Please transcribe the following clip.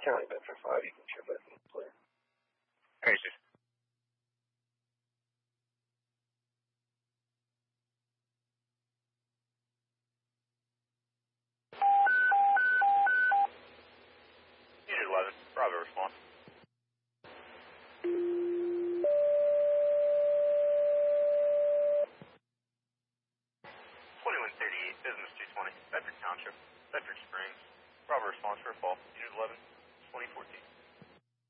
County Metro 5, you can check that clear. Hey, Steve. Unit 11, Bravo response. 2138, business 220, Bedford Township, Bedford Springs. Bravo response for a fall. Unit 11.